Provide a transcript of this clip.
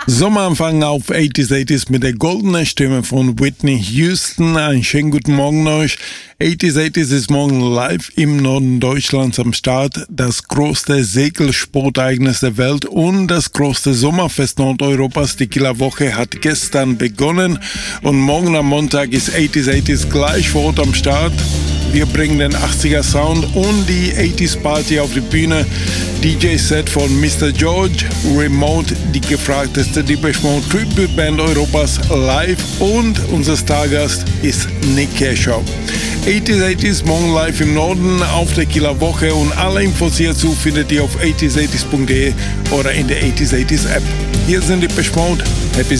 Sommeranfang auf 80s, 80s mit der goldenen Stimme von Whitney Houston. Einen schönen guten Morgen euch. 80s, 80s ist morgen live im Norden Deutschlands am Start. Das größte Segelsportereignis der Welt und das größte Sommerfest Nordeuropas. Die Kieler Woche hat gestern begonnen und morgen am Montag ist 80s, 80s gleich vor Ort am Start. Wir bringen den 80er Sound und die 80s Party auf die Bühne. DJ-Set von Mr. George, Remote, die gefragteste Depeche Mode Tribute Band Europas live und unser Stargast ist Nick Kershaw. 80s, 80s morgen live im Norden auf der Kieler Woche und alle Infos hierzu findet ihr auf 80s80s.de oder in der 80s 80s App. Hier sind Depeche Mode. Happy